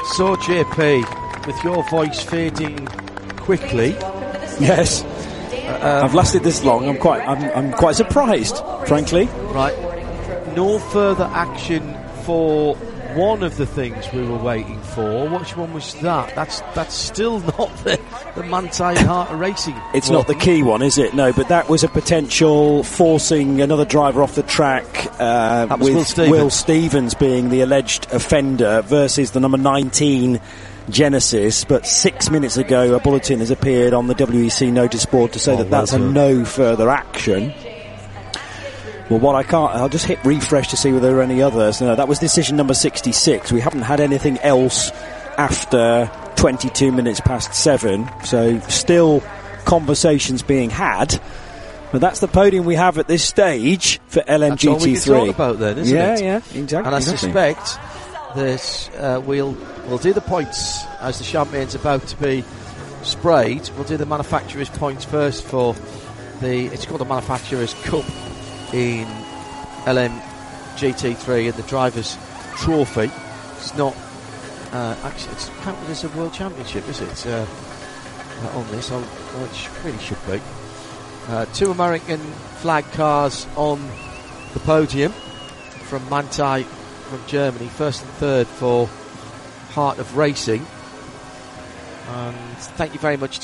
So, JP, with your voice fading quickly. Yes. I've lasted this long. I'm quite surprised, frankly. Right. No further action for one of the things we were waiting for. Which one was that? That's still not the Manthey and Heart of Racing. It's not the key one, is it? No, but that was a potential forcing another driver off the track, that was with Will Stevens being the alleged offender versus the number 19 Genesis. But 6 minutes ago, a bulletin has appeared on the WEC notice board to say that's a no further action. Well, I'll just hit refresh to see whether there are any others. No, that was decision number 66. We haven't had anything else after 22 minutes past 7, so still conversations being had. But that's the podium we have at this stage for LMGT3. That's all we can talk about then, isn't it? Yeah, exactly. And I suspect that we'll do the points as the champagne's about to be sprayed. We'll do the manufacturer's points first for it's called the Manufacturer's Cup in LMGT3 and the Drivers' Trophy. It's not actually, it's counted as a World Championship, is it? On this, it really should be. 2 American flag cars on the podium from Manthey from Germany, first and third for Heart of Racing. And thank you very much